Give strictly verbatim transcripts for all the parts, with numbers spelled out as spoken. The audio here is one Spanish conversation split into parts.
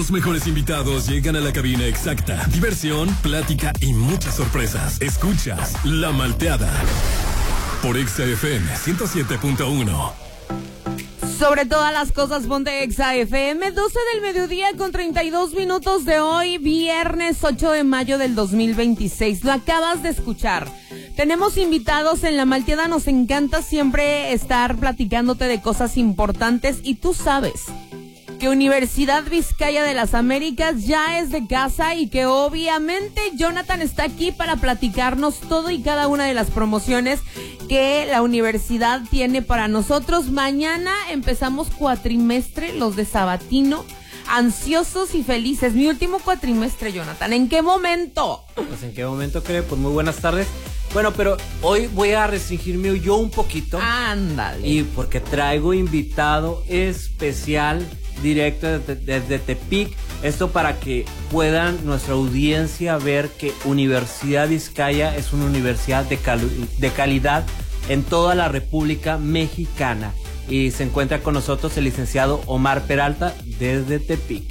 Los mejores invitados llegan a la cabina exacta. Diversión, plática y muchas sorpresas. Escuchas La Malteada por Exa F M ciento siete punto uno. Sobre todas las cosas, ponte Exa F M, doce del mediodía con treinta y dos minutos de hoy, viernes ocho de mayo del dos mil veintiséis. Lo acabas de escuchar. Tenemos invitados en La Malteada, nos encanta siempre estar platicándote de cosas importantes y tú sabes que Universidad Vizcaya de las Américas ya es de casa y que obviamente Jonathan está aquí para platicarnos todo y cada una de las promociones que la universidad tiene para nosotros. Mañana empezamos cuatrimestre, los de Sabatino, ansiosos y felices. Mi último cuatrimestre, Jonathan, ¿en qué momento? Pues en qué momento, creo. Pues muy buenas tardes. Bueno, pero hoy voy a restringirme yo un poquito. Ándale. Y porque traigo invitado especial directo desde, desde Tepic. Esto para que puedan nuestra audiencia ver que Universidad Vizcaya es una universidad de, cal- de calidad en toda la República Mexicana. Y se encuentra con nosotros el licenciado Omar Peralta desde Tepic.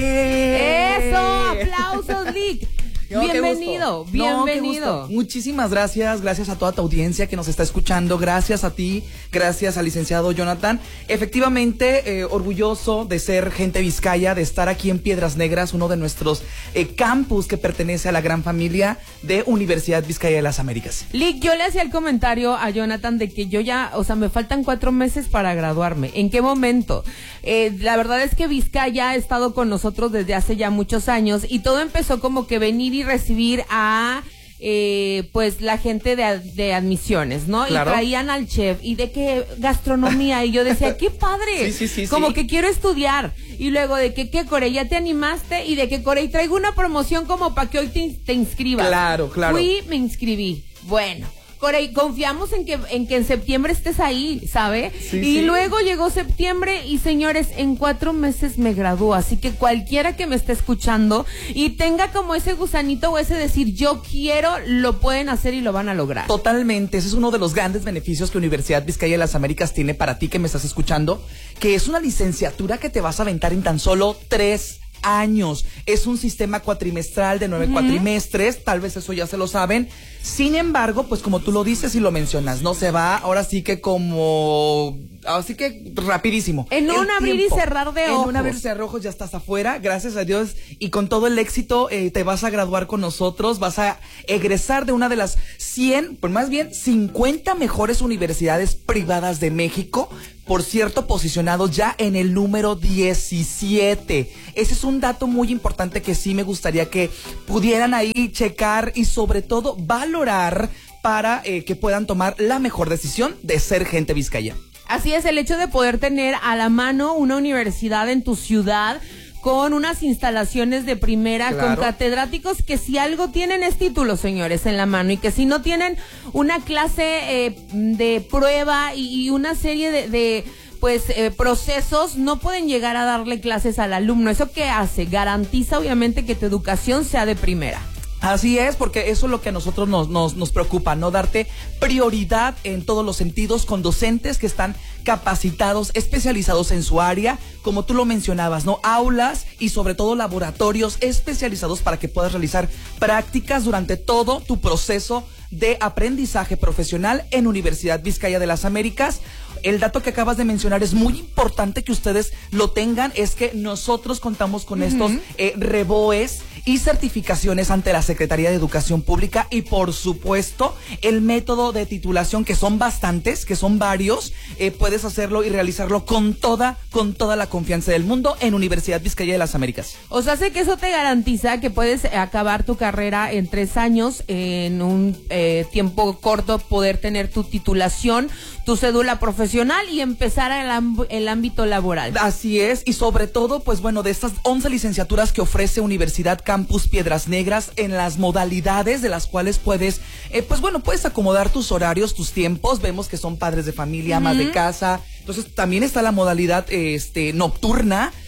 ¡Eh! ¡Eso! ¡Aplausos, Lick! No, bienvenido, bienvenido. No, muchísimas gracias, gracias a toda tu audiencia que nos está escuchando, gracias a ti, gracias al licenciado Jonathan. Efectivamente, eh, orgulloso de ser gente Vizcaya, de estar aquí en Piedras Negras, uno de nuestros eh, campus que pertenece a la gran familia de Universidad Vizcaya de las Américas. Lick, yo le hacía el comentario a Jonathan de que yo ya, o sea, me faltan cuatro meses para graduarme. ¿En qué momento? Eh, la verdad es que Vizcaya ha estado con nosotros desde hace ya muchos años y todo empezó como que venir y recibir a eh, pues la gente de, de admisiones, ¿no? Claro. Y traían al chef y de que gastronomía y yo decía, qué padre, sí, sí, sí, como sí. que quiero estudiar. Y luego de que, ¿qué Core? ¿Ya te animaste? Y de que Core, y traigo una promoción como para que hoy te, te inscribas. Claro, claro. Fui, me inscribí. Bueno, Corey, confiamos en que en que en septiembre estés ahí, ¿sabe? Sí, y sí. luego llegó septiembre y, señores, en cuatro meses me gradúo. Así que cualquiera que me esté escuchando y tenga como ese gusanito o ese decir, yo quiero, lo pueden hacer y lo van a lograr. Totalmente, ese es uno de los grandes beneficios que Universidad Vizcaya de las Américas tiene para ti que me estás escuchando, que es una licenciatura que te vas a aventar en tan solo tres años. Es un sistema cuatrimestral de nueve uh-huh. cuatrimestres, tal vez eso ya se lo saben. Sin embargo, pues como tú lo dices y lo mencionas, no se va ahora sí que como... Así que rapidísimo. En un abrir y cerrar de ojos. En un abrir y cerrar de ojos ya estás afuera, gracias a Dios. Y con todo el éxito eh, te vas a graduar con nosotros, vas a egresar de una de las cien, pues más bien cincuenta mejores universidades privadas de México. Por cierto, posicionados ya en el número diecisiete. Ese es un dato muy importante que sí me gustaría que pudieran ahí checar y sobre todo valorar para eh, que puedan tomar la mejor decisión de ser gente Vizcaya. Así es, el hecho de poder tener a la mano una universidad en tu ciudad con unas instalaciones de primera, claro. Con catedráticos que si algo tienen es título, señores, en la mano, y que si no tienen una clase eh, de prueba y, y una serie de, de pues eh, procesos, no pueden llegar a darle clases al alumno. ¿Eso qué hace? Garantiza obviamente que tu educación sea de primera. Así es, porque eso es lo que a nosotros nos, nos, nos preocupa, ¿no? Darte prioridad en todos los sentidos con docentes que están capacitados, especializados en su área, como tú lo mencionabas, ¿no? Aulas y sobre todo laboratorios especializados para que puedas realizar prácticas durante todo tu proceso de aprendizaje profesional en Universidad Vizcaya de las Américas. El dato que acabas de mencionar es muy importante que ustedes lo tengan, es que nosotros contamos con uh-huh. estos eh, reboes y certificaciones ante la Secretaría de Educación Pública y por supuesto el método de titulación, que son bastantes, que son varios, eh, puedes hacerlo y realizarlo con toda, con toda la confianza del mundo en Universidad Vizcaya de las Américas. O sea, sé que eso te garantiza que puedes acabar tu carrera en tres años, en un eh, tiempo corto poder tener tu titulación, tu cédula profesional y empezar el, amb- el ámbito laboral. Así es, y sobre todo, pues bueno, de estas once licenciaturas que ofrece Universidad Campus Piedras Negras, en las modalidades de las cuales puedes, eh, pues bueno, puedes acomodar tus horarios, tus tiempos. Vemos que son padres de familia, amas uh-huh. de casa. Entonces también está la modalidad este nocturna,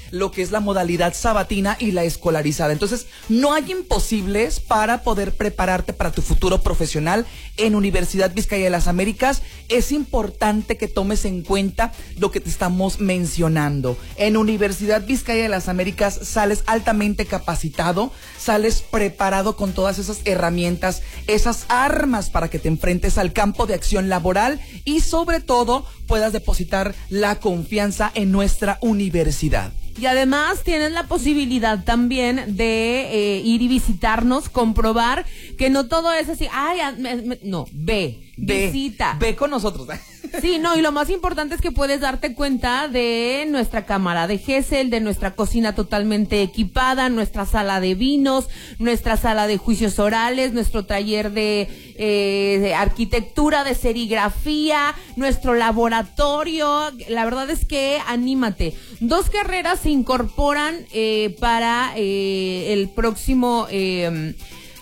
lo que es la modalidad sabatina y la escolarizada. Entonces, no hay imposibles para poder prepararte para tu futuro profesional en Universidad Vizcaya de las Américas. Es importante que tomes en cuenta lo que te estamos mencionando. En Universidad Vizcaya de las Américas sales altamente capacitado, sales preparado con todas esas herramientas, esas armas para que te enfrentes al campo de acción laboral y sobre todo puedas depositar la confianza en nuestra universidad. Y además tienes la posibilidad también de eh, ir y visitarnos, comprobar que no todo es así, ay, me, me, no, ve, ve, visita. Ve con nosotros. Sí, no, y lo más importante es que puedes darte cuenta de nuestra cámara de Gesell, de nuestra cocina totalmente equipada, nuestra sala de vinos, nuestra sala de juicios orales, nuestro taller de, eh, de arquitectura, de serigrafía, nuestro laboratorio. La verdad es que anímate. Dos carreras se incorporan eh, para eh, el próximo... Eh,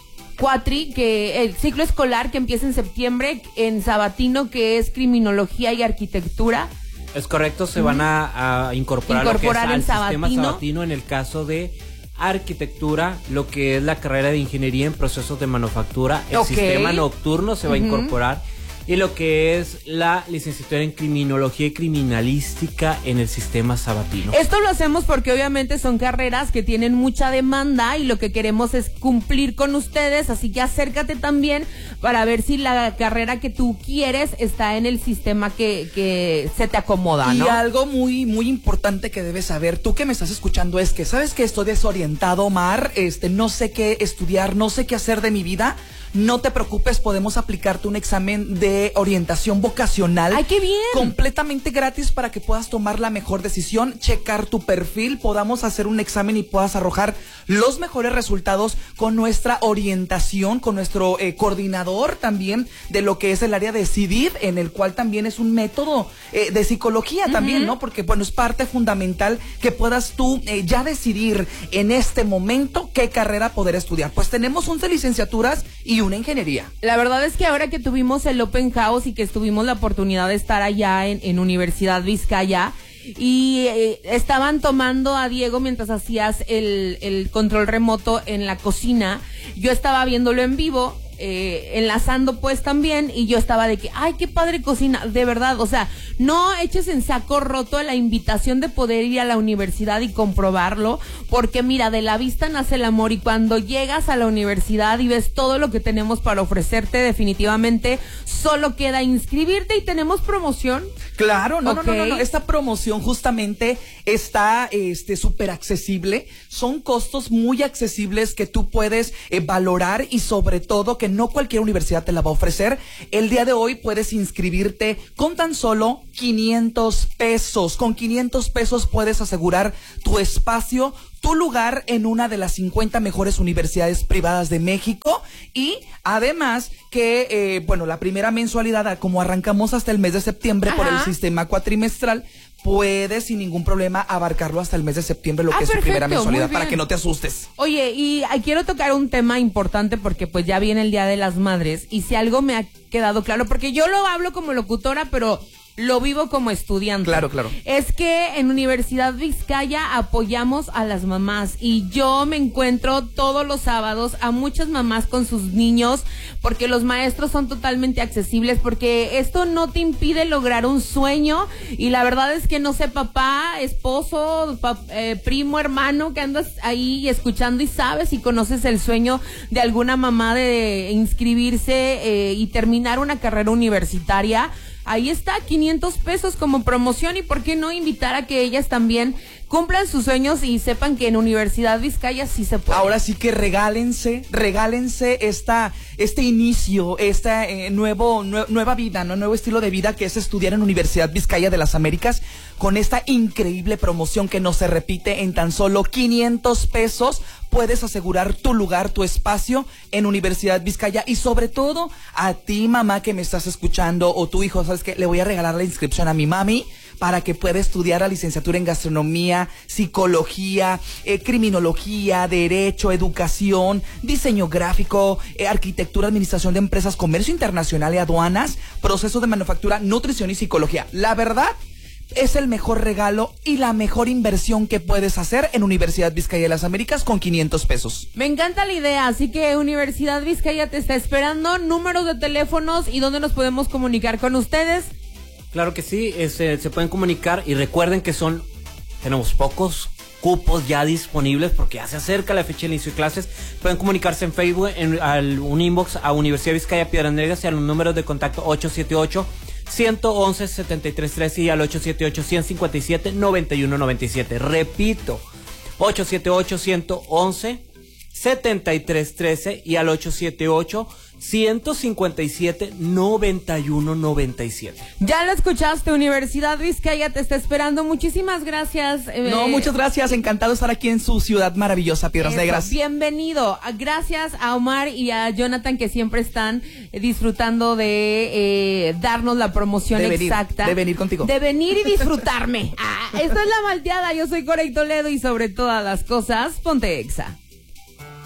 Cuatri, que el ciclo escolar que empieza en septiembre, en sabatino, que es criminología y arquitectura. Es correcto, se van a, a incorporar, incorporar lo que es al sabatino. sistema sabatino en el caso de arquitectura, lo que es la carrera de ingeniería en procesos de manufactura, el okay. sistema nocturno se va uh-huh. a incorporar, y lo que es la licenciatura en criminología y criminalística en el sistema sabatino. Esto lo hacemos porque obviamente son carreras que tienen mucha demanda y lo que queremos es cumplir con ustedes, así que acércate también para ver si la carrera que tú quieres está en el sistema que, que se te acomoda, ¿no? Y algo muy, muy importante que debes saber, tú que me estás escuchando, es que sabes que estoy desorientado, Omar, este, no sé qué estudiar, no sé qué hacer de mi vida. No te preocupes, podemos aplicarte un examen de orientación vocacional. ¡Ay, qué bien! Completamente gratis para que puedas tomar la mejor decisión, checar tu perfil, podamos hacer un examen y puedas arrojar los mejores resultados con nuestra orientación, con nuestro eh, coordinador también de lo que es el área de C I D I V, en el cual también es un método eh, de psicología uh-huh. también, ¿no? Porque, bueno, es parte fundamental que puedas tú eh, ya decidir en este momento qué carrera poder estudiar. Pues tenemos once licenciaturas y una ingeniería. La verdad es que ahora que tuvimos el Open House y que tuvimos la oportunidad de estar allá en, en Universidad Vizcaya y eh, estaban tomando a Diego mientras hacías el, el control remoto en la cocina, yo estaba viéndolo en vivo, eh, enlazando pues también, y yo estaba de que, ay, qué padre cocina, de verdad, o sea, no eches en saco roto la invitación de poder ir a la universidad y comprobarlo, porque mira, de la vista nace el amor, y cuando llegas a la universidad y ves todo lo que tenemos para ofrecerte, definitivamente solo queda inscribirte y tenemos promoción. Claro, no, okay. no, no, no, no, esta promoción justamente está este súper accesible, son costos muy accesibles que tú puedes eh, valorar y sobre todo que no cualquier universidad te la va a ofrecer. El día de hoy puedes inscribirte con tan solo quinientos pesos, con quinientos pesos puedes asegurar tu espacio, tu lugar en una de las cincuenta mejores universidades privadas de México y además que, eh, bueno, la primera mensualidad, como arrancamos hasta el mes de septiembre Ajá. por el sistema cuatrimestral, puedes sin ningún problema abarcarlo hasta el mes de septiembre, lo ah, que perfecto, es su primera mensualidad, para que no te asustes. Oye, y quiero tocar un tema importante porque pues ya viene el Día de las Madres y si algo me ha quedado claro, porque yo lo hablo como locutora, pero lo vivo como estudiante. Claro, claro. Es que en Universidad Vizcaya apoyamos a las mamás y yo me encuentro todos los sábados a muchas mamás con sus niños porque los maestros son totalmente accesibles, porque esto no te impide lograr un sueño y la verdad es que no sé, papá, esposo, pap, eh, primo, hermano, que andas ahí escuchando y sabes y conoces el sueño de alguna mamá de inscribirse eh, y terminar una carrera universitaria. Ahí está, quinientos pesos como promoción y por qué no invitar a que ellas también cumplan sus sueños y sepan que en Universidad Vizcaya sí se puede. Ahora sí que regálense, regálense esta, este inicio, esta eh, nuevo, nue- nueva vida, ¿no? Nuevo estilo de vida que es estudiar en Universidad Vizcaya de las Américas con esta increíble promoción que no se repite en tan solo quinientos pesos. Puedes asegurar tu lugar, tu espacio en Universidad Vizcaya y sobre todo a ti, mamá, que me estás escuchando o tu hijo, ¿sabes qué? Le voy a regalar la inscripción a mi mami para que pueda estudiar la licenciatura en gastronomía, psicología, eh, criminología, derecho, educación, diseño gráfico, eh, arquitectura, administración de empresas, comercio internacional y aduanas, procesos de manufactura, nutrición y psicología. La verdad, es el mejor regalo y la mejor inversión que puedes hacer en Universidad Vizcaya de las Américas con quinientos pesos. Me encanta la idea, así que Universidad Vizcaya te está esperando. Números de teléfonos y dónde nos podemos comunicar con ustedes. Claro que sí, este, se pueden comunicar y recuerden que son, tenemos pocos cupos ya disponibles porque ya se acerca la fecha de inicio de clases. Pueden comunicarse en Facebook, en al, un inbox a Universidad Vizcaya Piedras Negras y a los números de contacto ocho siete ocho, uno uno uno, siete tres uno tres y al ocho siete ocho, uno cinco siete, nueve uno nueve siete. Repito, ocho siete ocho, uno uno uno, siete tres uno tres y al ocho siete ocho, uno cinco siete, nueve uno nueve siete. Ya lo escuchaste, Universidad Vizcaya te está esperando. Muchísimas gracias. Eh, no, muchas gracias. Encantado de estar aquí en su ciudad maravillosa, Piedras eso, Negras. Bienvenido. Gracias a Omar y a Jonathan que siempre están eh, disfrutando de eh, darnos la promoción de venir, exacta. De venir contigo. De venir y disfrutarme. Ah, esta es La Malteada. Yo soy Corey Toledo y sobre todas las cosas, ponte Exa.